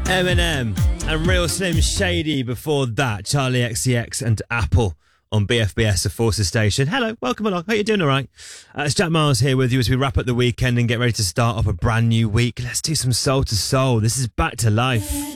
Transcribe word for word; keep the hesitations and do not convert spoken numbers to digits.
Eminem and Real Slim Shady before that. Charlie X C X and Apple on B F B S, the Forces Station. Hello, welcome along. Hope you're doing all right. Uh, it's Jack Miles here with you as we wrap up the weekend and get ready to start off a brand new week. Let's do some soul to soul. This is Back to Life.